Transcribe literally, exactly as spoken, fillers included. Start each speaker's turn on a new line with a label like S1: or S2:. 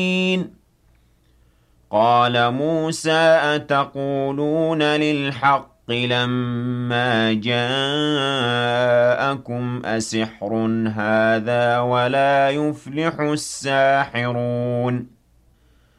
S1: قال موسى أتقولون للحق لما جاءكم أسحر هذا ولا يفلح الساحرون